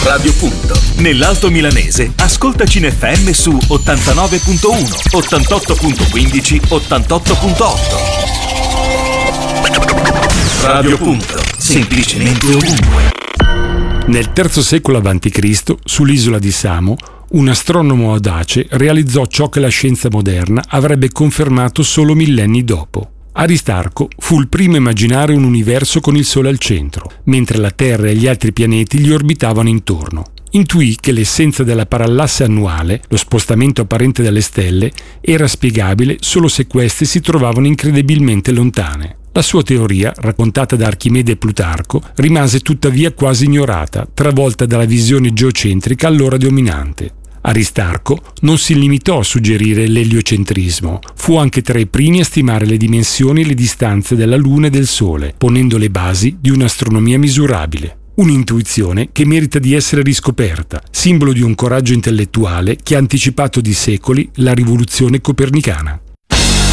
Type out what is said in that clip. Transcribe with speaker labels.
Speaker 1: Radio Punto. Nell'Alto Milanese, ascoltaci in FM su 89.1, 88.15, 88.8. Radio Punto. Semplicemente ovunque.
Speaker 2: Nel III secolo a.C., sull'isola di Samo, un astronomo audace realizzò ciò che la scienza moderna avrebbe confermato solo millenni dopo. Aristarco fu il primo a immaginare un universo con il Sole al centro, mentre la Terra e gli altri pianeti gli orbitavano intorno. Intuì che l'essenza della parallasse annuale, lo spostamento apparente delle stelle, era spiegabile solo se queste si trovavano incredibilmente lontane. La sua teoria, raccontata da Archimede e Plutarco, rimase tuttavia quasi ignorata, travolta dalla visione geocentrica allora dominante. Aristarco non si limitò a suggerire l'eliocentrismo, fu anche tra i primi a stimare le dimensioni e le distanze della Luna e del Sole, ponendo le basi di un'astronomia misurabile. Un'intuizione che merita di essere riscoperta, simbolo di un coraggio intellettuale che ha anticipato di secoli la rivoluzione copernicana.